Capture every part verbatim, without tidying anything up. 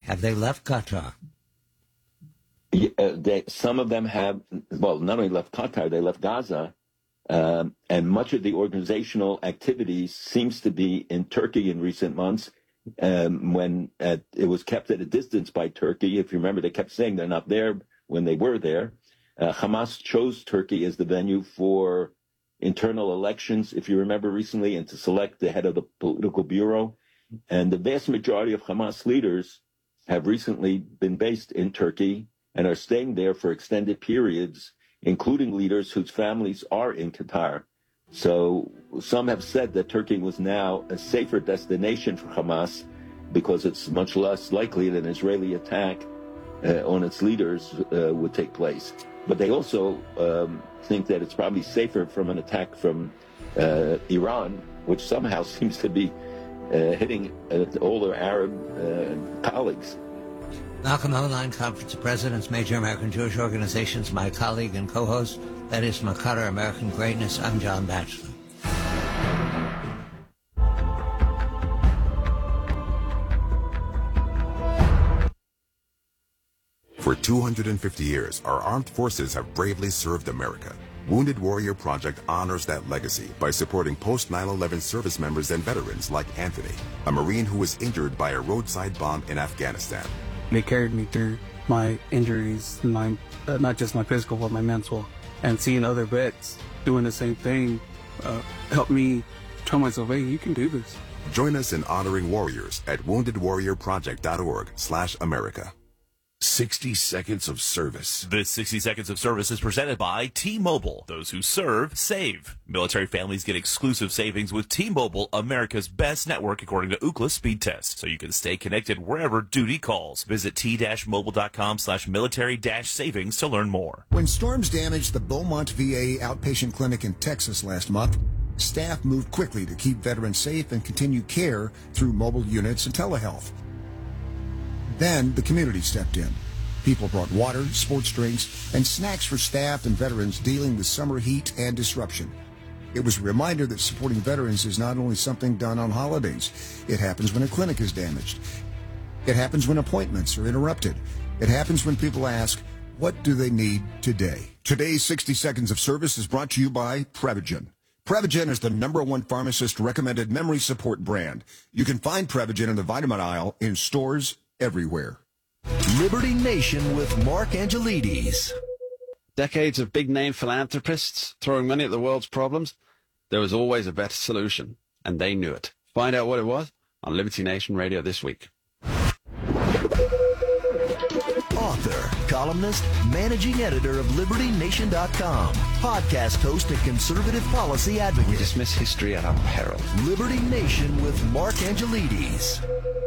Have they left Qatar? Yeah, uh, they, some of them have, well, not only left Qatar, they left Gaza. Um, and much of the organizational activity seems to be in Turkey in recent months, um, when uh, it was kept at a distance by Turkey. If you remember, they kept saying they're not there when they were there. Uh, Hamas chose Turkey as the venue for internal elections, if you remember recently, and to select the head of the political bureau. And the vast majority of Hamas leaders have recently been based in Turkey and are staying there for extended periods, including leaders whose families are in Qatar. So some have said that Turkey was now a safer destination for Hamas because it's much less likely that an Israeli attack uh, on its leaders uh, would take place. But they also um, think that it's probably safer from an attack from uh, Iran, which somehow seems to be uh, hitting uh, all their Arab uh, colleagues. Malcolm Hoenlein, Conference of Presidents, Major American Jewish Organizations, my colleague and co-host. That is Makata, American Greatness. I'm John Batchelor. For two hundred fifty years, our armed forces have bravely served America. Wounded Warrior Project honors that legacy by supporting post nine eleven service members and veterans like Anthony, a Marine who was injured by a roadside bomb in Afghanistan. They carried me through my injuries, my uh, not just my physical, but my mental. And seeing other vets doing the same thing uh, helped me tell myself, hey, you can do this. Join us in honoring warriors at wounded warrior project dot org slash America. sixty seconds of service. This sixty seconds of service is presented by T-Mobile. Those who serve, save. Military families get exclusive savings with T-Mobile, America's best network according to Ookla speed test. So you can stay connected wherever duty calls. Visit t-mobile.com slash military dash savings to learn more. When storms damaged the Beaumont V A outpatient clinic in Texas last month, staff moved quickly to keep veterans safe and continue care through mobile units and telehealth. Then the community stepped in. People brought water, sports drinks, and snacks for staff and veterans dealing with summer heat and disruption. It was a reminder that supporting veterans is not only something done on holidays. It happens when a clinic is damaged. It happens when appointments are interrupted. It happens when people ask, what do they need today? Today's sixty seconds of service is brought to you by Prevagen. Prevagen is the number one pharmacist-recommended memory support brand. You can find Prevagen in the vitamin aisle in stores everywhere. Liberty Nation with Mark Angelides. Decades of big-name philanthropists throwing money at the world's problems. There was always a better solution, and they knew it. Find out what it was on Liberty Nation Radio this week. Author, columnist, managing editor of Liberty Nation dot com, podcast host and conservative policy advocate. We dismiss history at our peril. Liberty Nation with Mark Angelides.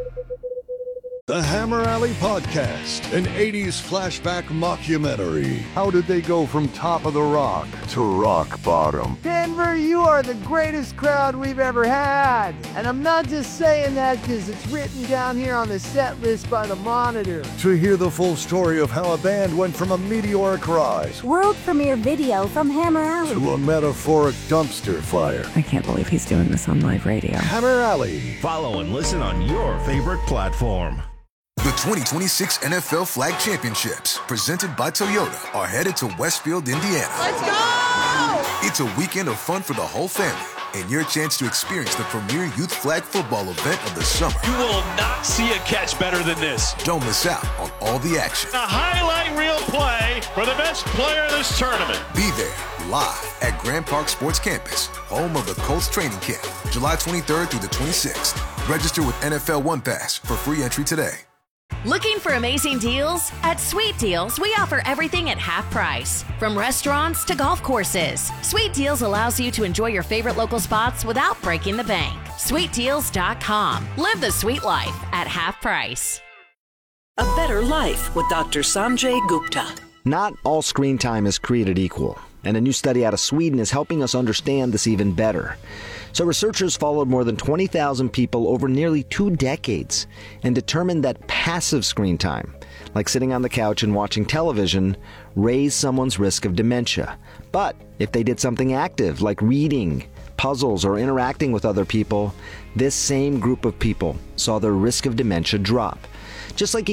The Hammer Alley Podcast, an eighties flashback mockumentary. How did they go from top of the rock to rock bottom? Denver, you are the greatest crowd we've ever had. And I'm not just saying that because it's written down here on the set list by the Monitor. To hear the full story of how a band went from a meteoric rise, world premiere video from Hammer Alley, to a metaphoric dumpster fire. I can't believe he's doing this on live radio. Hammer Alley. Follow and listen on your favorite platform. The twenty twenty-six N F L Flag Championships, presented by Toyota, are headed to Westfield, Indiana. Let's go! It's a weekend of fun for the whole family, and your chance to experience the premier youth flag football event of the summer. You will not see a catch better than this. Don't miss out on all the action. A highlight reel play for the best player of this tournament. Be there, live at Grand Park Sports Campus, home of the Colts training camp, July twenty-third through the twenty-sixth. Register with N F L One Pass for free entry today. Looking for amazing deals? At Sweet Deals, we offer everything at half price. From restaurants to golf courses, Sweet Deals allows you to enjoy your favorite local spots without breaking the bank. sweet deals dot com. Live the sweet life at half price. A better life with Doctor Sanjay Gupta. Not all screen time is created equal, and a new study out of Sweden is helping us understand this even better. So researchers followed more than twenty thousand people over nearly two decades and determined that passive screen time, like sitting on the couch and watching television, raised someone's risk of dementia. But if they did something active, like reading, puzzles, or interacting with other people, this same group of people saw their risk of dementia drop. Just like